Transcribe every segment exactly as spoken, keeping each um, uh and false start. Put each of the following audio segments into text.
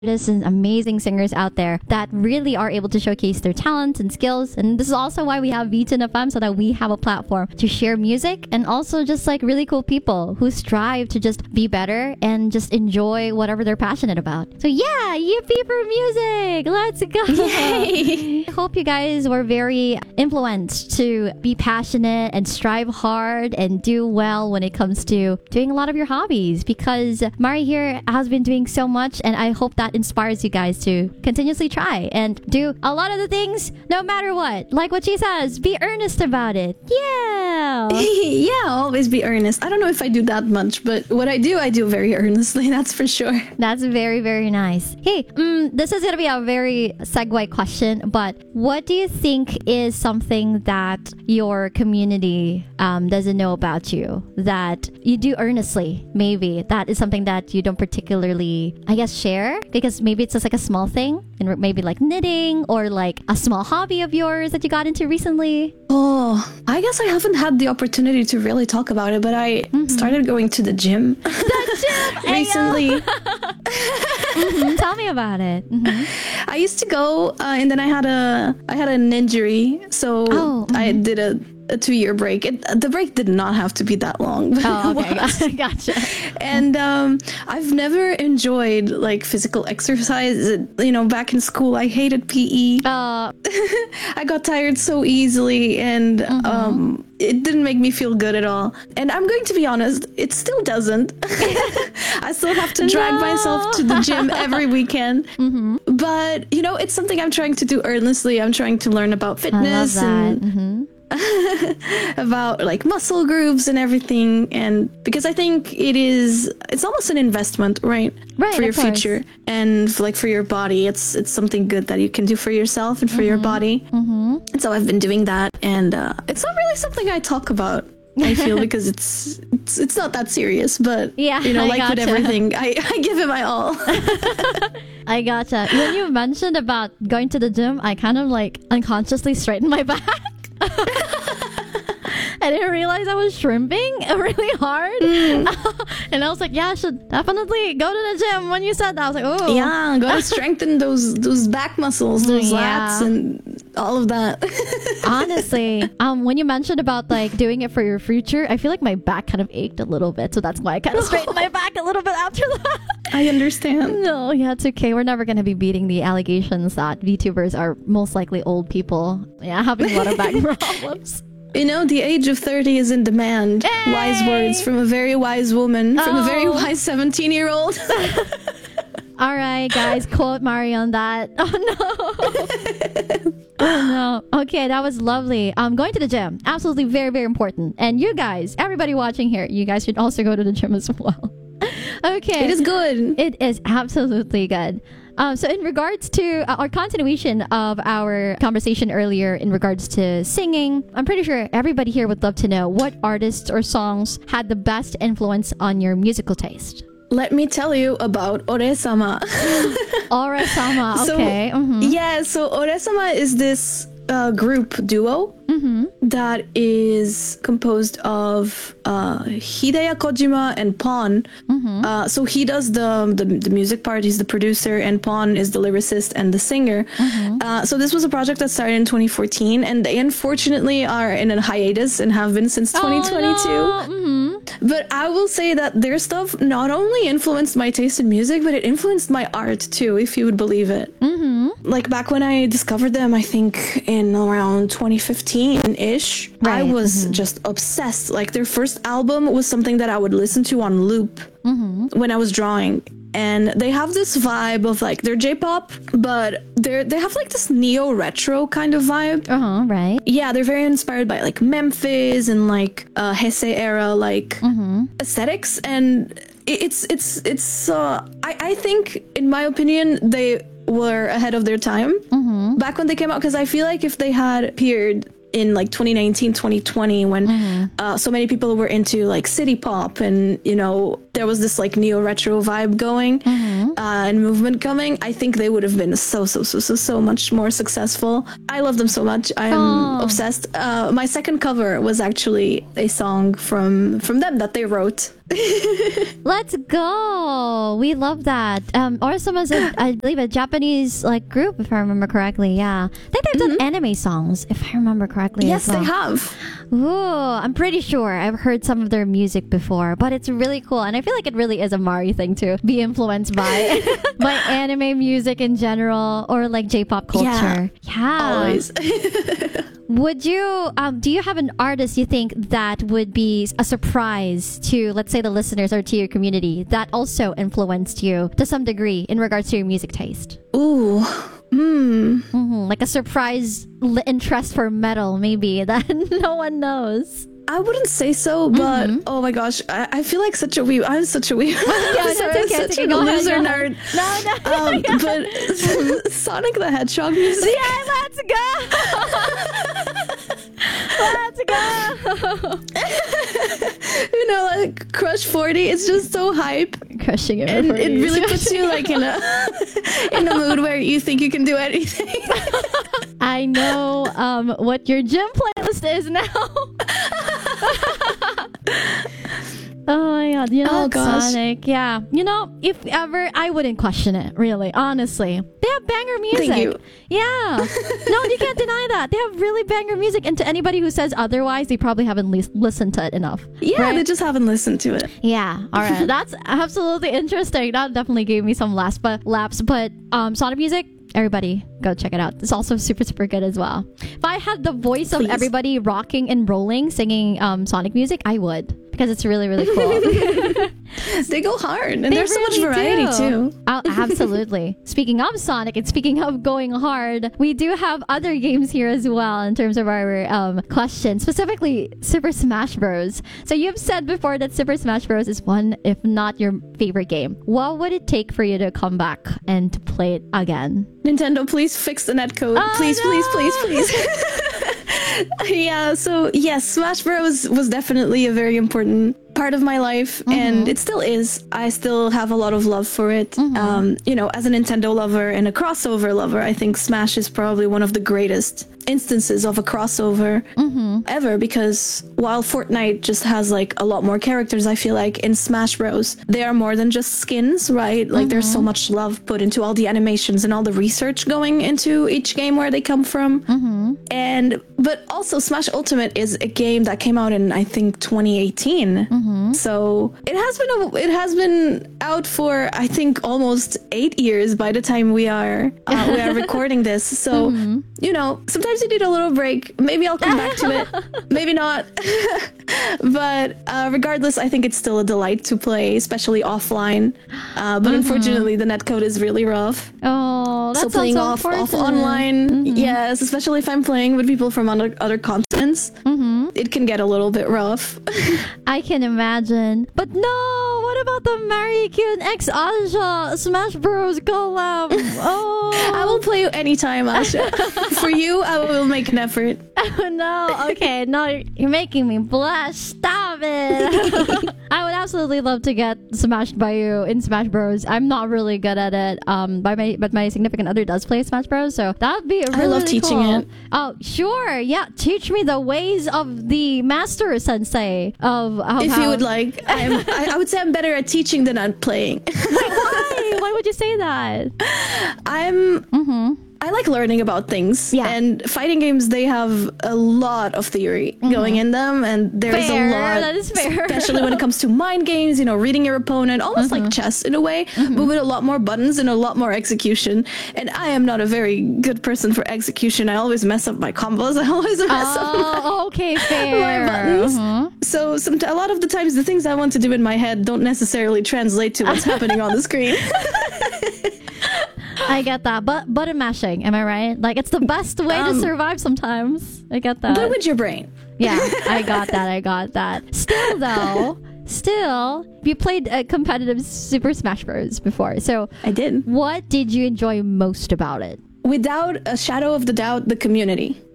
artists and amazing singers out there that really are able to showcase their talents and skills. And this is also why we have V ten F M, so that we have a platform to share music and also just like really cool people who strive to just be better and just enjoy whatever they're passionate about. So yeah, yippee for music! Let's go! Yay. I hope you guys were very influenced to be passionate and strive hard and do well when it comes to doing a lot of your hobbies, because Mari here has been doing so much, and I hope that inspires you guys to continuously try and do a lot of the things no matter what. Like what she says, be earnest about it. Yeah. Yeah, always be earnest. I don't know if I do that much, but what I do, I do very earnestly, that's for sure. That's very, very nice. Hey, um, this is going to be a very segue question, but what do you think is something that your community um, doesn't know about you that you do earnestly? Maybe that is something that you don't particularly, I guess, share, because maybe it's just like a small thing, and maybe like knitting or like a small hobby of yours that you got into recently. Oh, I guess I haven't had the opportunity to really talk about it, but I mm-hmm. started going to the gym. The gym recently. mm-hmm. Tell me about it. Mm-hmm. I used to go, uh, and then I had a I had an injury, so oh, mm-hmm. I did a. a two-year break. It, the break did not have to be that long. But oh, okay. Gotcha. And um, I've never enjoyed like physical exercise. You know, back in school, I hated P E. Uh. I got tired so easily, and mm-hmm. um, it didn't make me feel good at all. And I'm going to be honest, it still doesn't. I still have to drag no. myself to the gym every weekend. Mm-hmm. But, you know, it's something I'm trying to do earnestly. I'm trying to learn about fitness and mm-hmm. about like muscle groups and everything, and because I think it is it's almost an investment, right? Right, for your course. future and for, like for your body. It's it's something good that you can do for yourself and for mm-hmm. your body. Mm-hmm. And so I've been doing that, and uh, it's not really something I talk about, I feel, because it's, it's it's not that serious, but yeah, you know, I like gotcha. with everything, I, I give it my all. I gotcha. When you mentioned about going to the gym, I kind of like unconsciously straightened my back. I didn't realize I was shrimping really hard. Mm. And I was like, yeah, I should definitely go to the gym. When you said that, I was like, oh. Yeah, gotta strengthen those those back muscles, those yeah. lats, and all of that. Honestly, um, when you mentioned about like doing it for your future, I feel like my back kind of ached a little bit. So that's why I kind of straightened my back a little bit after that. I understand. No, yeah, it's okay. We're never going to be beating the allegations that VTubers are most likely old people. Yeah, having a lot of back problems. You know, the age of thirty is in demand. Hey! Wise words from a very wise woman, oh. from a very wise seventeen-year-old. All right, guys, quote Mari on that. Oh, no. Oh, no. Okay, that was lovely. Um, going to the gym, absolutely very, very important. And you guys, everybody watching here, you guys should also go to the gym as well. Okay. It is good. It is absolutely good. Um, so in regards to uh, our continuation of our conversation earlier in regards to singing, I'm pretty sure everybody here would love to know what artists or songs had the best influence on your musical taste. Let me tell you about Ore-sama. Ore-sama, okay. So, mm-hmm. Yeah, so Ore-sama is this uh, group duo mm-hmm. that is composed of uh, Hideya Kojima and Pon. Mm-hmm. Uh, so he does the, the the music part, he's the producer, and Pon is the lyricist and the singer. Mm-hmm. Uh, so this was a project that started in twenty fourteen, and they unfortunately are in a hiatus and have been since twenty twenty-two. Oh, no. Mm-hmm. But I will say that their stuff not only influenced my taste in music, but it influenced my art too, if you would believe it. Mm-hmm. Like back when I discovered them, I think in around twenty fifteen-ish, right. I was mm-hmm. just obsessed. Like their first album was something that I would listen to on loop mm-hmm. when I was drawing. And they have this vibe of like, they're J-pop, but they're they have like this neo-retro kind of vibe. Uh-huh, right. Yeah, they're very inspired by like Memphis and like uh, Heisei era like mm-hmm. aesthetics. And it's, it's, it's, uh, I, I think, in my opinion, they were ahead of their time mm-hmm. back when they came out, because I feel like if they had appeared in like twenty nineteen, twenty twenty, when mm-hmm. uh, so many people were into like city pop, and you know, there there was this like neo retro vibe going mm-hmm. uh, and movement coming, I think they would have been so so so so so much more successful. I love them so much. I am oh. obsessed. Uh, my second cover was actually a song from from them that they wrote. Let's go. We love that. Um, Orasama is, a, I believe, a Japanese like group, if I remember correctly. Yeah, I think they've mm-hmm. done anime songs, if I remember correctly. Yes, as well. they have. Ooh, I'm pretty sure I've heard some of their music before, but it's really cool, and I feel like it really is a Mari thing to be influenced by by anime music in general, or like J-pop culture. Yeah, yeah. Always. Would you, um, do you have an artist you think that would be a surprise to, let's say, the listeners or to your community that also influenced you to some degree in regards to your music taste? Ooh, hmm. Mm-hmm. Like a surprise li- interest for metal, maybe, that no one knows. I wouldn't say so, but mm-hmm. oh my gosh, I, I feel like such a wee. I'm such a wee. Yeah, I'm sorry, okay, such okay, a loser nerd. No, no. Um, but Sonic the Hedgehog music. Yeah, let's go. Let's go. You know, like Crush forty. It's just so hype. Crushing it, and it really puts you like in a in a mood where you think you can do anything. I know um, what your gym playlist is now. Oh my god, you know, oh, gosh. Sonic, yeah. You know, if ever, I wouldn't question it, really, honestly. They have banger music. Thank you. Yeah. No, you can't deny that. They have really banger music, and to anybody who says otherwise, they probably haven't le- listened to it enough. Yeah, right? they just haven't listened to it. Yeah, alright. That's absolutely interesting. That definitely gave me some laps, but, laps, but um, Sonic music, everybody go check it out. It's also super super good as well. If I had the voice Please. of everybody rocking and rolling singing um, Sonic music, I would, because it's really really cool. They go hard, and they there's really so much variety do. too. Oh, absolutely. Speaking of Sonic and speaking of going hard, we do have other games here as well in terms of our um, questions, specifically Super Smash Bros. So you've said before that Super Smash Bros is one, if not your favorite game. What would it take for you to come back and to play it again? Nintendo, please fix the netcode. Oh, please, no! please, please, please. Yeah, so yes, Smash Bros was definitely a very important part of my life, mm-hmm. and it still is. I still have a lot of love for it. Mm-hmm. Um, you know, as a Nintendo lover and a crossover lover, I think Smash is probably one of the greatest instances of a crossover mm-hmm. ever, because while Fortnite just has like a lot more characters, I feel like in Smash Bros they are more than just skins, right? Like mm-hmm. there's so much love put into all the animations and all the research going into each game, where they come from. Mm-hmm. And but also Smash Ultimate is a game that came out in I think twenty eighteen. Mm-hmm. So it has been a, it has been out for I think almost eight years by the time we are uh, we are recording this. So mm-hmm. you know, sometimes you need a little break. Maybe I'll come back to it. Maybe not. But uh, regardless, I think it's still a delight to play, especially offline. Uh, but mm-hmm. unfortunately, the netcode is really rough. Oh, that's so playing so off, off online, mm-hmm. yes, especially if I'm playing with people from other, other continents, mm-hmm. it can get a little bit rough. I can imagine. But no, what about the Mari-kun X Asha Smash Bros collab? Oh, I will play you anytime, Asha. For you, I will make an effort. Oh no, okay, no, you're making me blush. Stop it. I would absolutely love to get smashed by you in Smash Bros. I'm not really good at it, um, by my but my significant other does play Smash Bros, so that would be really, I love really teaching cool. it. Oh, sure, yeah, teach me the ways of the master sensei of, of if how... you would like. I'm, I, I would say I'm better at teaching than at playing. Wait, why? Why would you say that? I'm... Mm-hmm. I like learning about things. Yeah. And fighting games, they have a lot of theory mm-hmm. going in them. And there's fair. a lot. That is fair. Especially when it comes to mind games, you know, reading your opponent, almost mm-hmm. like chess in a way, mm-hmm. but with a lot more buttons and a lot more execution. And I am not a very good person for execution. I always mess up my combos. I always mess oh, up my, okay, fair. my buttons. Mm-hmm. So some, a lot of the times, the things I want to do in my head don't necessarily translate to what's happening on the screen. I get that, but button mashing, am I right? Like, it's the best way um, to survive sometimes. I get that. But with your brain. Yeah, I got that, I got that. Still, though, still, you played uh, competitive Super Smash Bros. Before, so... I did. What did you enjoy most about it? Without a shadow of the doubt, the community.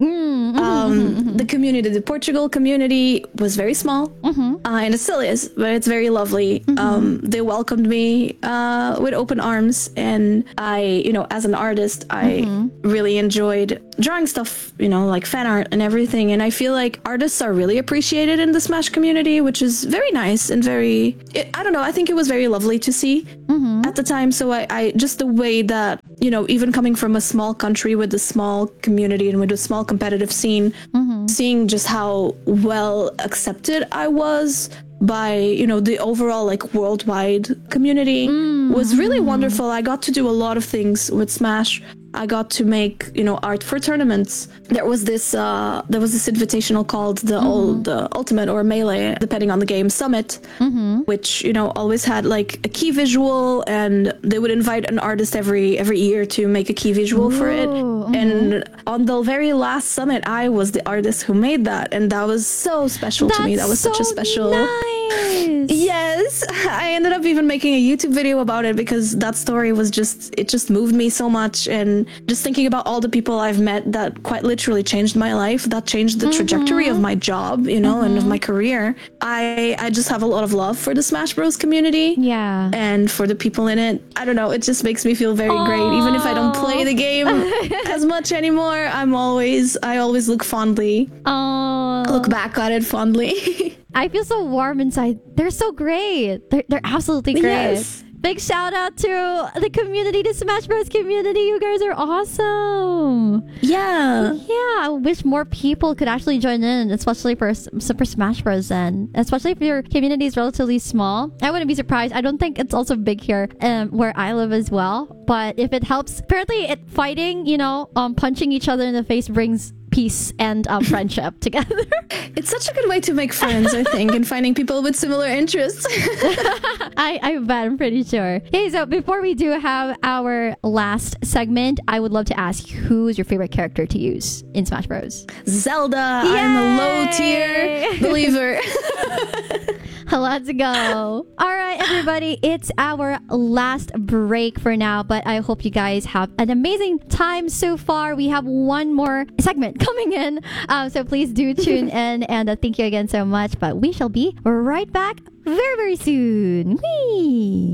Mm-hmm. Um, the community, the Portugal community was very small, Mm-hmm. uh, and it still is, but it's very lovely. Um, they welcomed me uh, with open arms, and I, you know, as an artist, I really enjoyed drawing stuff, you know, like fan art and everything. And I feel like artists are really appreciated in the Smash community, which is very nice and very, it, I don't know, I think it was very lovely to see at the time. So I, I, just the way that, you know, even coming from a small country with a small community and with a small competitive scene, seeing just how well accepted I was by, you know, the overall like worldwide community was really wonderful. I got to do a lot of things with Smash. I got to make, you know, art for tournaments. There was this, uh, there was this invitational called the mm-hmm. old uh, Ultimate or Melee, depending on the game, Summit, mm-hmm. which, you know, always had like a key visual, and they would invite an artist every every year to make a key visual Ooh, for it. Mm-hmm. And on the very last Summit, I was the artist who made that, and that was so special That's to me. That was so such a special. Nice. Yes, I ended up even making a YouTube video about it because that story was just, it just moved me so much. And just thinking about all the people I've met that quite literally changed my life, that changed the mm-hmm. trajectory of my job, you know, mm-hmm. and of my career. I, I just have a lot of love for the Smash Bros community. Yeah. And for the people in it. I don't know, it just makes me feel very Aww. great. Even if I don't play the game as much anymore, I'm always, I always look fondly, Aww. look back at it fondly. I feel so warm inside. They're so great. They're, they're absolutely great. Yes. Big shout out to the community, the Smash Bros community. You guys are awesome. Yeah. Yeah, I wish more people could actually join in, especially for Super Smash Bros then. Especially if your community is relatively small. I wouldn't be surprised. I don't think it's also big here um, where I live as well. But if it helps, apparently it fighting, you know, um, punching each other in the face brings peace and um, friendship together. It's such a good way to make friends, I think, and finding people with similar interests. I, I bet, I'm pretty sure. Hey, so before we do have our last segment, I would love to ask, who is your favorite character to use in Smash Bros? Zelda. Yay! I'm a low tier believer. Let's go. All right, everybody. It's our last break for now, but I hope you guys have an amazing time so far. We have one more segment coming in, um, so please do tune in, and uh, thank you again so much. But we shall be right back very, very soon. Whee!